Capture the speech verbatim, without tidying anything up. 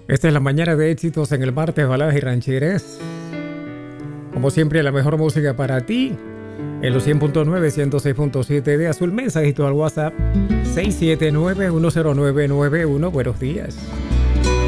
Esta es la mañana de éxitos en el martes, baladas y rancheras. Como siempre, la mejor música para ti. En los cien punto nueve, ciento seis punto siete de Azul. Mensajito al WhatsApp seis siete nueve, uno cero nueve nueve uno. Buenos días.